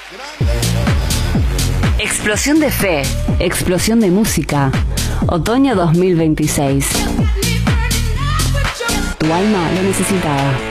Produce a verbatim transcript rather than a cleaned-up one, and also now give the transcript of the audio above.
Explosión de fe, explosión de música. Otoño dos mil veintiséis. Tu alma lo necesitaba.